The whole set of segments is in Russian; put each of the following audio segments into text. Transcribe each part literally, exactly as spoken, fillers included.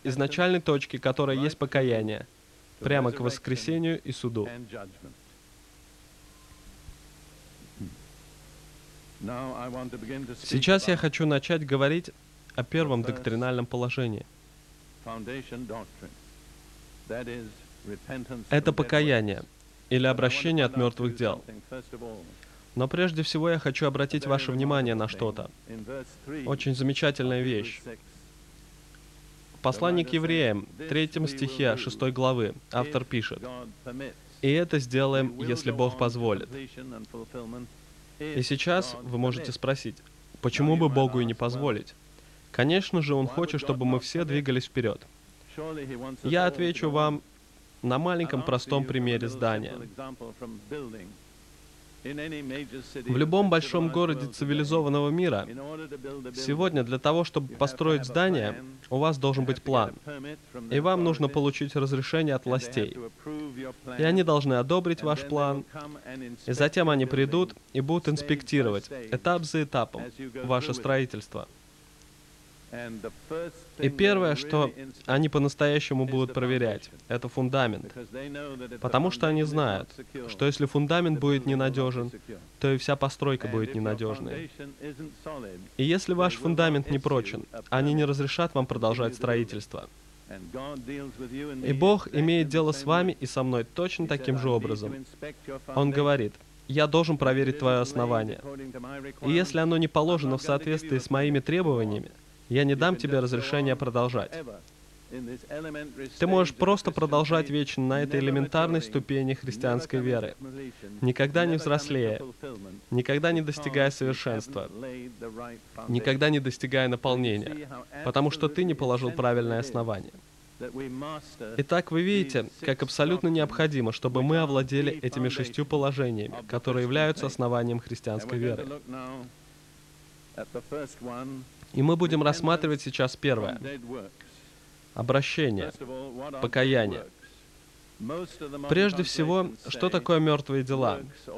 из начальной точки, которая есть покаяние, прямо к воскресению и суду. Сейчас я хочу начать говорить о первом доктринальном положении. Это покаяние, или обращение от мертвых дел. Но прежде всего я хочу обратить ваше внимание на что-то. Очень замечательная вещь. Послание к евреям, третьем стихе шестой главы, автор пишет: «И это сделаем, если Бог позволит». И сейчас вы можете спросить, почему бы Богу и не позволить? Конечно же, Он хочет, чтобы мы все двигались вперед. Я отвечу вам на маленьком простом примере здания. В любом большом городе цивилизованного мира сегодня для того, чтобы построить здание, у вас должен быть план. И вам нужно получить разрешение от властей. И они должны одобрить ваш план. И затем они придут и будут инспектировать этап за этапом ваше строительство. И первое, что они по-настоящему будут проверять, это фундамент. Потому что они знают, что если фундамент будет ненадежен, то и вся постройка будет ненадежной. И если ваш фундамент не прочен, они не разрешат вам продолжать строительство. И Бог имеет дело с вами и со мной точно таким же образом. Он говорит: «Я должен проверить твое основание. И если оно не положено в соответствии с моими требованиями, я не дам тебе разрешения продолжать». Ты можешь просто продолжать вечно на этой элементарной ступени христианской веры, никогда не взрослея, никогда не достигая совершенства, никогда не достигая наполнения, потому что ты не положил правильное основание. Итак, вы видите, как абсолютно необходимо, чтобы мы овладели этими шестью положениями, которые являются основанием христианской веры. И мы будем рассматривать сейчас первое. Обращение, покаяние. Прежде всего, что такое мертвые дела?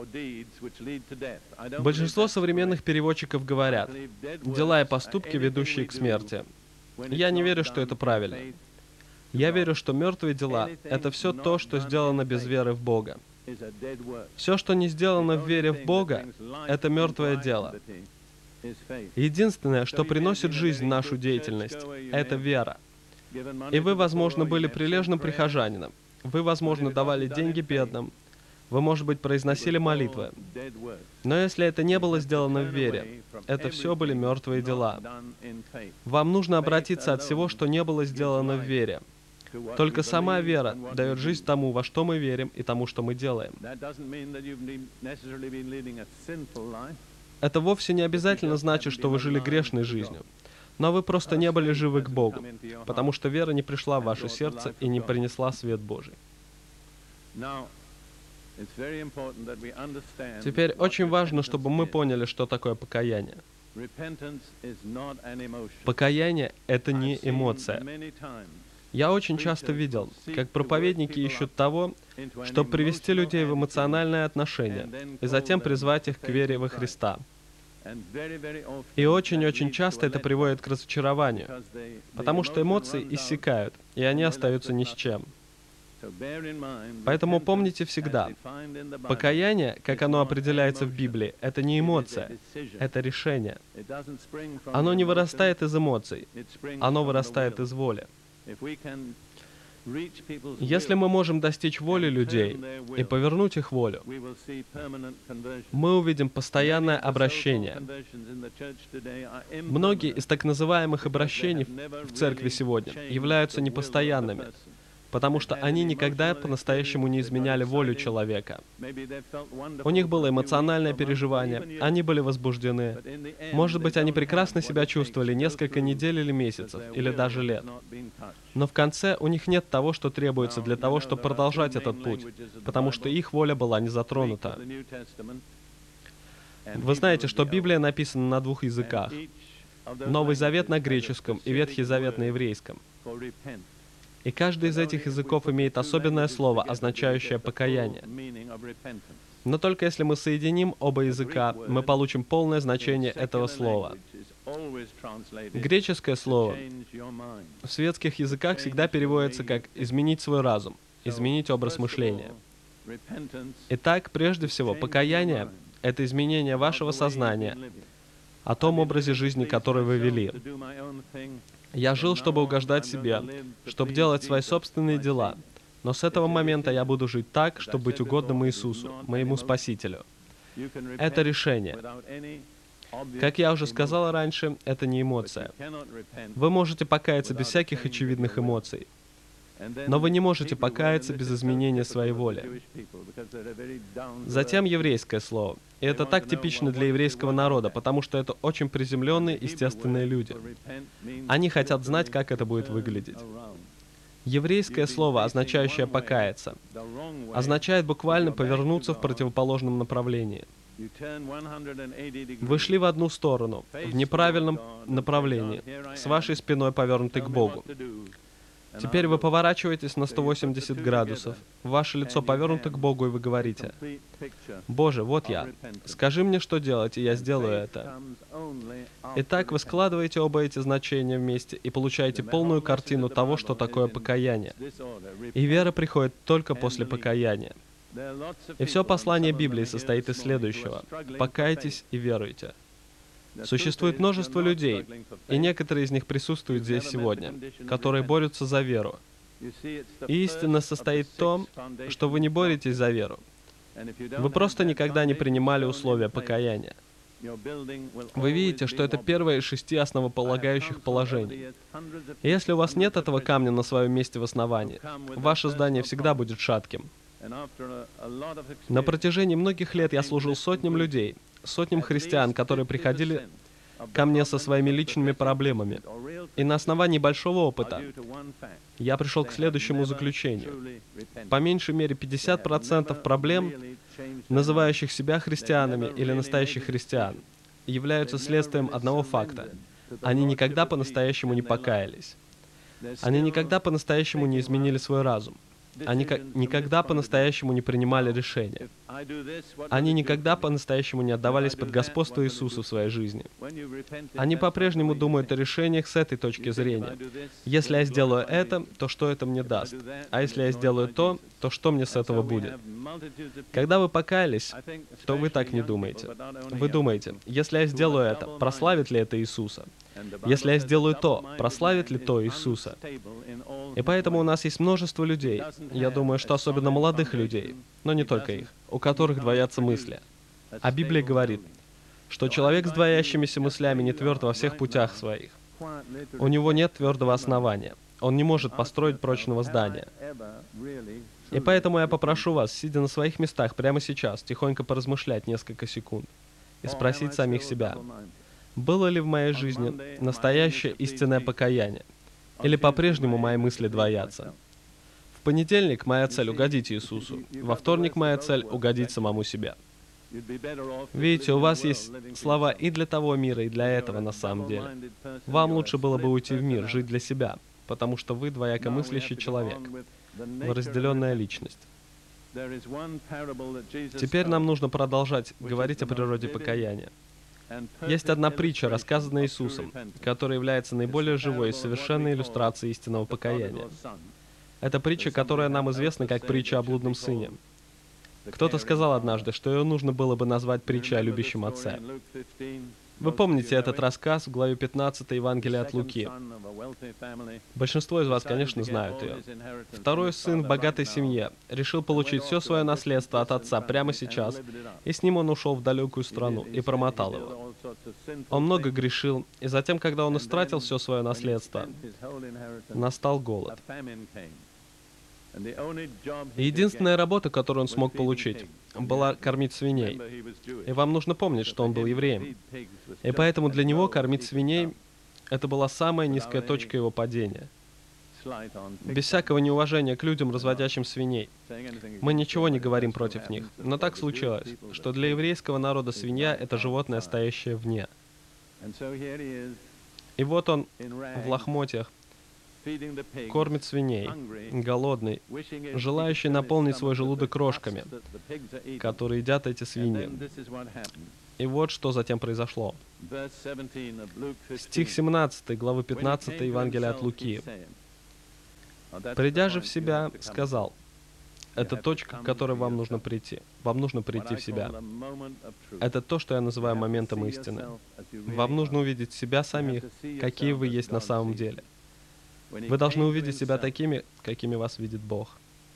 Большинство современных переводчиков говорят: «Дела и поступки, ведущие к смерти». Я не верю, что это правильно. Я верю, что мертвые дела — это все то, что сделано без веры в Бога. Все, что не сделано в вере в Бога, это мертвое дело. Единственное, что приносит жизнь в нашу деятельность, это вера. И вы, возможно, были прилежным прихожанином. Вы, возможно, давали деньги бедным. Вы, может быть, произносили молитвы. Но если это не было сделано в вере, это все были мертвые дела. Вам нужно обратиться от всего, что не было сделано в вере. Только сама вера дает жизнь тому, во что мы верим, и тому, что мы делаем. Это вовсе не обязательно значит, что вы жили грешной жизнью. Но вы просто не были живы к Богу, потому что вера не пришла в ваше сердце и не принесла свет Божий. Теперь очень важно, чтобы мы поняли, что такое покаяние. Покаяние — это не эмоция. Я очень часто видел, как проповедники ищут того, чтобы привести людей в эмоциональное отношение и затем призвать их к вере во Христа. И очень-очень часто это приводит к разочарованию, потому что эмоции иссякают, и они остаются ни с чем. Поэтому помните всегда, покаяние, как оно определяется в Библии, это не эмоция, это решение. Оно не вырастает из эмоций, оно вырастает из воли. Если мы можем достичь воли людей и повернуть их волю, мы увидим постоянное обращение. Многие из так называемых обращений в церкви сегодня являются непостоянными, потому что они никогда по-настоящему не изменяли волю человека. У них было эмоциональное переживание, они были возбуждены. Может быть, они прекрасно себя чувствовали несколько недель или месяцев, или даже лет. Но в конце у них нет того, что требуется для того, чтобы продолжать этот путь, потому что их воля была не затронута. Вы знаете, что Библия написана на двух языках. Новый Завет на греческом и Ветхий Завет на еврейском. И каждый из этих языков имеет особенное слово, означающее покаяние. Но только если мы соединим оба языка, мы получим полное значение этого слова. Греческое слово в светских языках всегда переводится как «изменить свой разум», «изменить образ мышления». Итак, прежде всего, покаяние — это изменение вашего сознания о том образе жизни, который вы вели. Я жил, чтобы угождать себе, чтобы делать свои собственные дела, но с этого момента я буду жить так, чтобы быть угодным Иисусу, моему Спасителю. Это решение. Как я уже сказал раньше, это не эмоция. Вы можете покаяться без всяких очевидных эмоций, но вы не можете покаяться без изменения своей воли. Затем еврейское слово. И это так типично для еврейского народа, потому что это очень приземленные, естественные люди. Они хотят знать, как это будет выглядеть. Еврейское слово, означающее «покаяться», означает буквально повернуться в противоположном направлении. Вы шли в одну сторону, в неправильном направлении, с вашей спиной повернутой к Богу. Теперь вы поворачиваетесь на сто восемьдесят градусов, ваше лицо повернуто к Богу, и вы говорите: «Боже, вот я. Скажи мне, что делать, и я сделаю это». Итак, вы складываете оба эти значения вместе и получаете полную картину того, что такое покаяние. И вера приходит только после покаяния. И все послание Библии состоит из следующего: «Покайтесь и веруйте». Существует множество людей, и некоторые из них присутствуют здесь сегодня, которые борются за веру. И истина состоит в том, что вы не боретесь за веру. Вы просто никогда не принимали условия покаяния. Вы видите, что это первое из шести основополагающих положений. И если у вас нет этого камня на своем месте в основании, ваше здание всегда будет шатким. На протяжении многих лет я служил сотням людей, сотням христиан, которые приходили ко мне со своими личными проблемами. И на основании большого опыта я пришел к следующему заключению. По меньшей мере пятьдесят процентов проблем, называющих себя христианами или настоящих христиан, являются следствием одного факта. Они никогда по-настоящему не покаялись. Они никогда по-настоящему не изменили свой разум. Они никогда по-настоящему не принимали решения. Они никогда по-настоящему не отдавались под господство Иисуса в своей жизни. Они по-прежнему думают о решениях с этой точки зрения. Если я сделаю это, то что это мне даст? А если я сделаю то, то что мне с этого будет? Когда вы покаялись, то вы так не думаете. Вы думаете: если я сделаю это, прославит ли это Иисуса? Если я сделаю то, прославит ли то Иисуса? И поэтому у нас есть множество людей, я думаю, что особенно молодых людей, но не только их, у которых двоятся мысли. А Библия говорит, что человек с двоящимися мыслями не тверд во всех путях своих. У него нет твердого основания. Он не может построить прочного здания. И поэтому я попрошу вас, сидя на своих местах прямо сейчас, тихонько поразмышлять несколько секунд и спросить самих себя: было ли в моей жизни настоящее истинное покаяние? Или по-прежнему мои мысли двоятся? В понедельник моя цель — угодить Иисусу. Во вторник моя цель — угодить самому себе. Видите, у вас есть слова и для того мира, и для этого на самом деле. Вам лучше было бы уйти в мир, жить для себя, потому что вы двоякомыслящий человек. Вы разделенная личность. Теперь нам нужно продолжать говорить о природе покаяния. Есть одна притча, рассказанная Иисусом, которая является наиболее живой и совершенной иллюстрацией истинного покаяния. Это притча, которая нам известна как притча о блудном сыне. Кто-то сказал однажды, что ее нужно было бы назвать притчей о любящем отце. Вы помните этот рассказ в главе пятнадцатой Евангелия от Луки. Большинство из вас, конечно, знают ее. Второй сын в богатой семье решил получить все свое наследство от отца прямо сейчас, и с ним он ушел в далекую страну и промотал его. Он много грешил, и затем, когда он истратил все свое наследство, настал голод. И единственная работа, которую он смог получить, была кормить свиней. И вам нужно помнить, что он был евреем. И поэтому для него кормить свиней — это была самая низкая точка его падения. Без всякого неуважения к людям, разводящим свиней. Мы ничего не говорим против них. Но так случилось, что для еврейского народа свинья — это животное, стоящее вне. И вот он в лохмотьях, кормит свиней, голодный, желающий наполнить свой желудок крошками, которые едят эти свиньи. И вот что затем произошло. Стих семнадцатый, главы пятнадцатой Евангелия от Луки. «Придя же в себя, сказал». Это точка, к которой вам нужно прийти. Вам нужно прийти в себя. Это то, что я называю моментом истины. Вам нужно увидеть себя самих, какие вы есть на самом деле. Вы должны увидеть себя такими, какими вас видит Бог.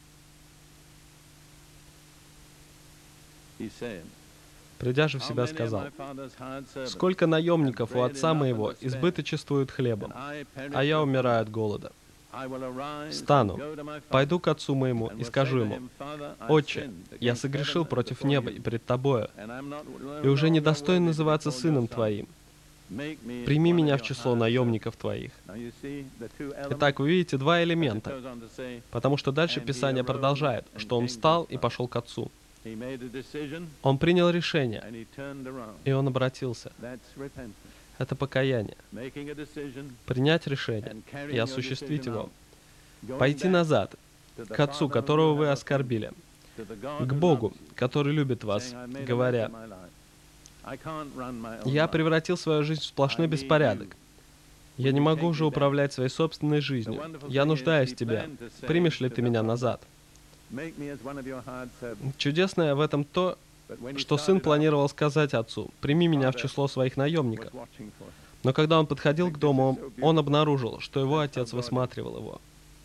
Придя же в себя, сказал: «Сколько наемников у отца моего избыточествуют хлебом, а я умираю от голода. Встану, пойду к отцу моему и скажу ему: Отче, я согрешил против неба и пред тобою, и уже недостоин называться сыном твоим. Прими меня в число наемников твоих». Итак, вы видите два элемента, потому что дальше Писание продолжает, что он встал и пошел к отцу. Он принял решение, и он обратился. Это покаяние. Принять решение и осуществить его. Пойти назад, к Отцу, которого вы оскорбили, к Богу, который любит вас, говоря: «Я превратил свою жизнь в сплошной беспорядок. Я не могу уже управлять своей собственной жизнью. Я нуждаюсь в Тебе. Примешь ли Ты меня назад?» Чудесное в этом то, что сын планировал сказать отцу: «Прими меня в число своих наемников». Но когда он подходил к дому, он обнаружил, что его отец высматривал его.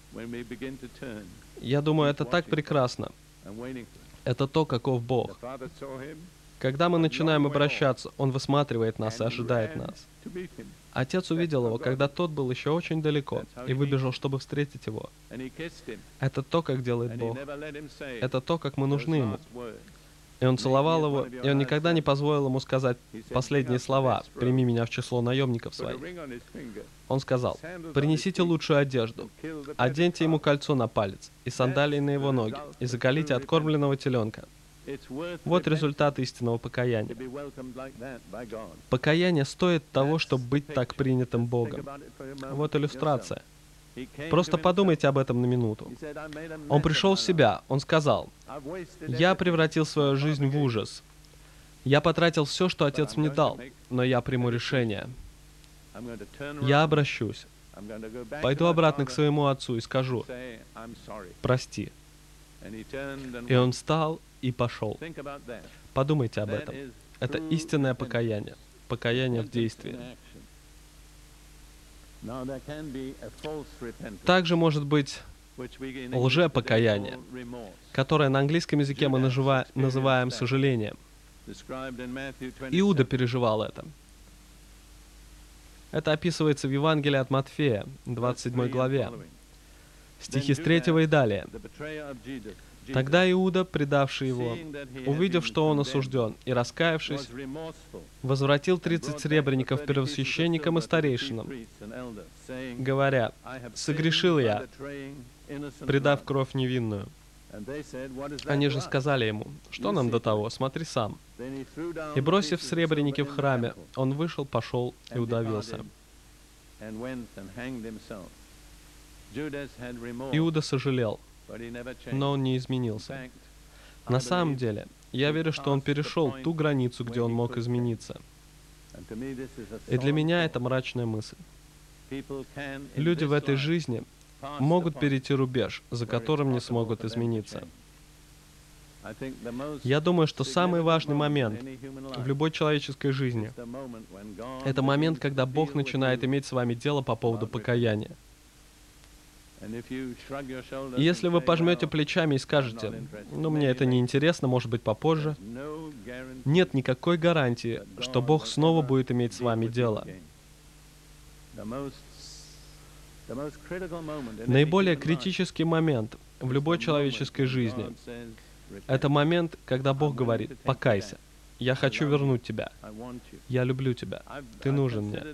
Я думаю, это так прекрасно. Это то, каков Бог. Когда мы начинаем обращаться, Он высматривает нас и ожидает нас. Отец увидел его, когда тот был еще очень далеко, и выбежал, чтобы встретить его. Это то, как делает Бог. Это то, как мы нужны Ему. И он целовал его, и он никогда не позволил ему сказать последние слова: «Прими меня в число наемников своих». Он сказал: «Принесите лучшую одежду, оденьте ему кольцо на палец и сандалии на его ноги, и заколите откормленного теленка». Вот результат истинного покаяния. Покаяние стоит того, чтобы быть так принятым Богом. Вот иллюстрация. Просто подумайте об этом на минуту. Он пришел в себя, он сказал: «Я превратил свою жизнь в ужас. Я потратил все, что Отец мне дал, но я приму решение. Я обращусь. Пойду обратно к своему отцу и скажу: прости». И он встал и пошел. Подумайте об этом. Это истинное покаяние. Покаяние в действии. Также может быть лжепокаяние, которое на английском языке мы называ- называем сожалением. Иуда переживал это. Это описывается в Евангелии от Матфея, двадцать седьмой главе, стихи с третьего и далее. «Тогда Иуда, предавший его, увидев, что он осужден, и раскаявшись, возвратил тридцать сребреников первосвященникам и старейшинам, говоря: «Согрешил я, предав кровь невинную». Они же сказали ему: «Что нам до того? Смотри сам». И, бросив сребреники в храме, он вышел, пошел и удавился. Иуда сожалел, но он не изменился. На самом деле, я верю, что он перешел ту границу, где он мог измениться. И для меня это мрачная мысль. Люди в этой жизни могут перейти рубеж, за которым не смогут измениться. Я думаю, что самый важный момент в любой человеческой жизни — это момент, когда Бог начинает иметь с вами дело по поводу покаяния. И если вы пожмете плечами и скажете: «Ну, мне это не интересно, может быть, попозже», нет никакой гарантии, что Бог снова будет иметь с вами дело. Наиболее критический момент в любой человеческой жизни — это момент, когда Бог говорит: «Покайся, я хочу вернуть тебя, я люблю тебя, ты нужен мне».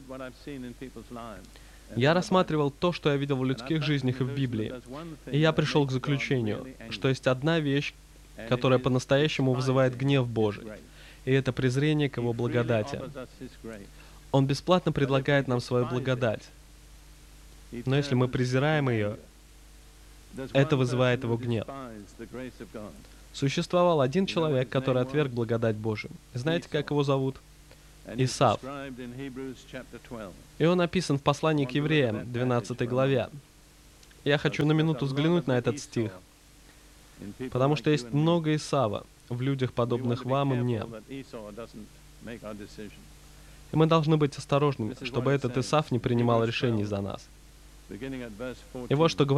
Я рассматривал то, что я видел в людских жизнях и в Библии, и я пришел к заключению, что есть одна вещь, которая по-настоящему вызывает гнев Божий, и это презрение к Его благодати. Он бесплатно предлагает нам свою благодать. Но если мы презираем ее, это вызывает его гнев. Существовал один человек, который отверг благодать Божию. Знаете, как его зовут? Исав. И он описан в послании к евреям, двенадцатой главе. Я хочу на минуту взглянуть на этот стих, потому что есть много Исава в людях, подобных вам и мне. И мы должны быть осторожными, чтобы этот Исав не принимал решений за нас. И вот что говорит